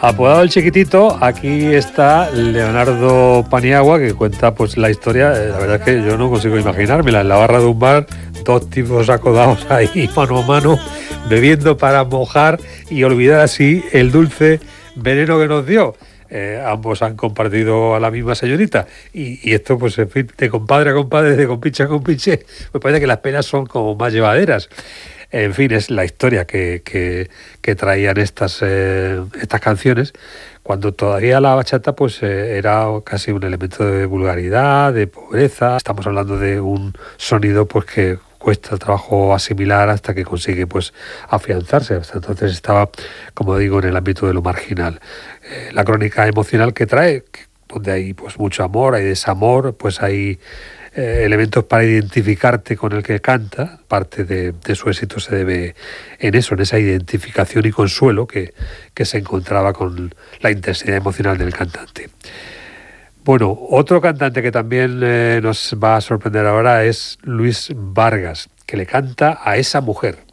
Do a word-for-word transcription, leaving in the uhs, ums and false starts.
Apodado el Chiquitito, aquí está Leonardo Paniagua, que cuenta pues la historia. La verdad es que yo no consigo imaginármela. En la barra de un bar, dos tipos acodados ahí mano a mano, bebiendo para mojar y olvidar así el dulce veneno que nos dio. Eh, ambos han compartido a la misma señorita y, y esto pues en fin, de compadre a compadre, de compinche a compinche, pues parece que las penas son como más llevaderas. En fin, es la historia que, que, que traían estas, eh, estas canciones, cuando todavía la bachata pues eh, era casi un elemento de vulgaridad, de pobreza. Estamos hablando de un sonido pues que cuesta trabajo asimilar hasta que consigue pues afianzarse. Hasta entonces estaba, como digo, en el ámbito de lo marginal. Eh, la crónica emocional que trae, donde hay pues mucho amor, hay desamor, pues hay Eh, elementos para identificarte con el que canta. Parte de, de su éxito se debe en eso, en esa identificación y consuelo que, que se encontraba con la intensidad emocional del cantante. Bueno, otro cantante que también eh, nos va a sorprender ahora es Luis Vargas, que le canta a esa mujer.